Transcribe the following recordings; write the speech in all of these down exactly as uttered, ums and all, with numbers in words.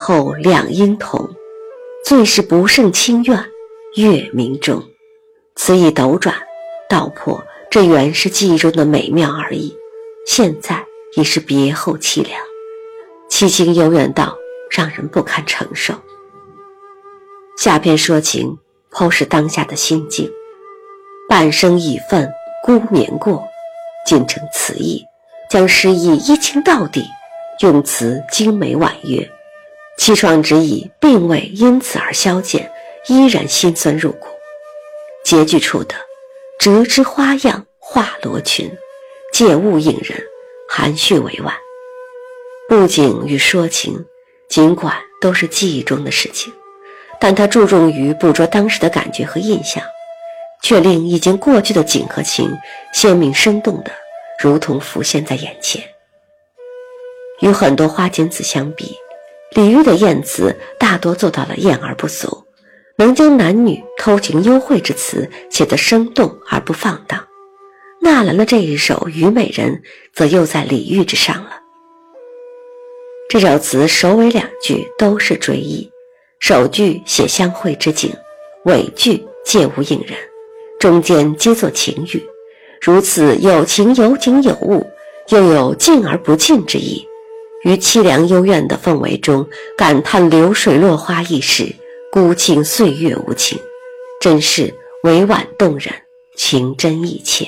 后两应同，最是不胜清怨，月明中。此一斗转道破，这原是记忆中的美妙而已，现在已是别后凄凉，凄情悠远到让人不堪承受。下篇说情剖析当下的心境，半生已愤孤眠过，尽成此意，将诗意一清到底，用词精美婉约，凄怆之意并未因此而消减，依然心酸入骨。结句处的折枝花样画罗裙，借物应人，含蓄委婉。布景与说情尽管都是记忆中的事情，但他注重于捕捉当时的感觉和印象，却令已经过去的景和情鲜明生动的如同浮现在眼前。与很多花间词相比，李煜的艳词大多做到了艳而不俗，能将男女偷情幽会之词写得生动而不放荡。纳兰的这一首《虞美人》则又在李煜之上了。这首词首尾两句都是追忆，首句写相会之景，尾句借物应人，中间皆作情语，如此有情有景有物，又有静而不静之意，于凄凉幽怨的氛围中感叹流水落花易逝，孤清岁月无情，真是委婉动人，情真意切。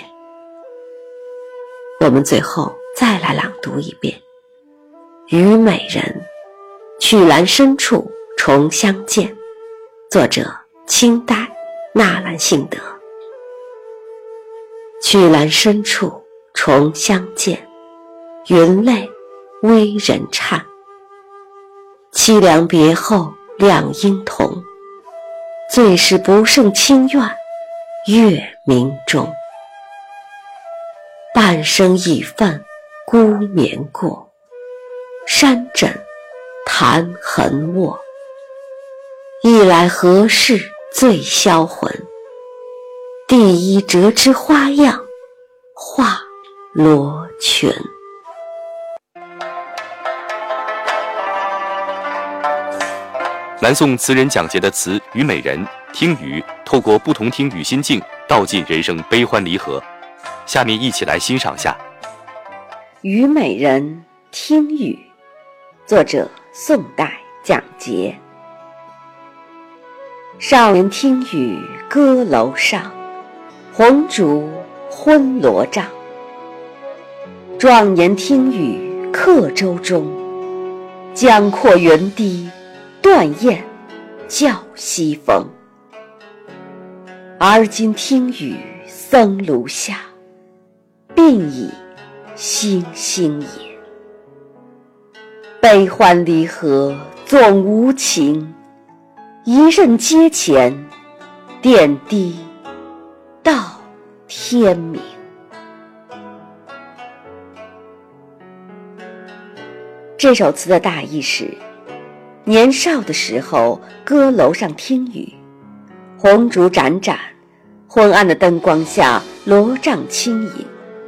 我们最后再来朗读一遍。虞美人，曲栏深处重相见，作者清代纳兰性德。曲栏深处重相见，云泪微人颤。凄凉别后两应同，最是不胜清怨，月明中。半生已愤孤眠过，山枕弹痕卧。一来何事最销魂，第一折枝花样画罗裙。 南宋词人蒋捷的词《虞美人》，听雨透过不同听雨心境，道尽人生悲欢离合。下面一起来欣赏下《 虞美人》听雨，作者宋代蒋捷。少年听雨歌楼上，红烛昏罗帐。壮年听雨客舟中，江阔云低断雁叫西风。而今听雨僧庐下，鬓已星星也。悲欢离合总无情，一任阶前，点滴到天明。这首词的大意是：年少的时候，歌楼上听雨，红烛盏盏，昏暗的灯光下，罗帐轻盈。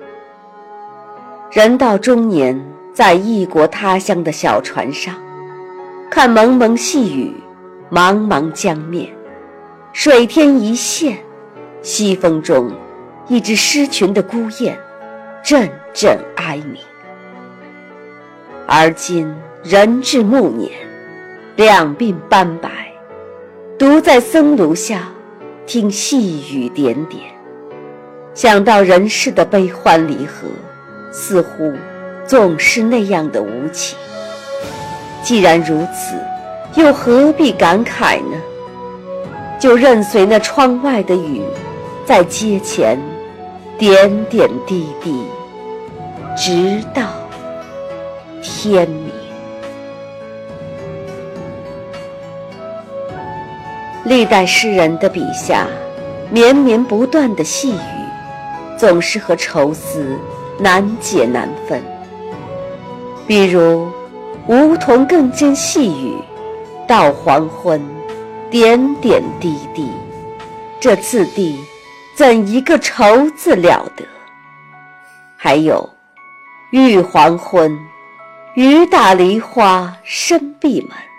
人到中年，在异国他乡的小船上，看蒙蒙细雨，茫茫江面，水天一线，西风中一只失群的孤雁阵阵哀鸣。而今人至暮年，两鬓斑白，独在僧庐下听细雨点点，想到人世的悲欢离合，似乎总是那样的无情。既然如此，又何必感慨呢？就任随那窗外的雨，在街前点点滴滴，直到天明。历代诗人的笔下，绵绵不断的细雨，总是和愁思难解难分。比如梧桐更兼细雨，到黄昏点点滴滴，这次第怎一个愁字了得。还有欲黄昏，雨打梨花深闭门，